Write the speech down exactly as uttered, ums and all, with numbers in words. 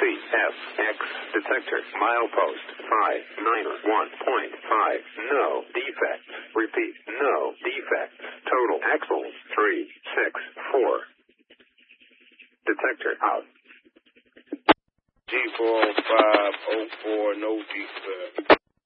F X detector milepost five nine one point five. No defects. Repeat, no defects. Total axles three six four. Detector out. G four five oh four, no defect.